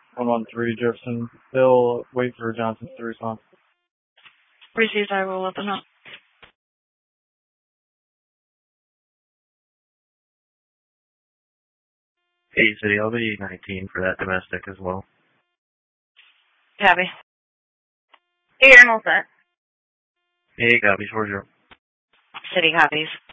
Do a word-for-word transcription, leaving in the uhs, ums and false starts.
one one three Jefferson. They'll wait for Johnson to respond. Received, I will open up. Hey, City, I'll be nineteen for that domestic as well. Copy. Here, I'm all set. Hey, copies, where's your... City copies.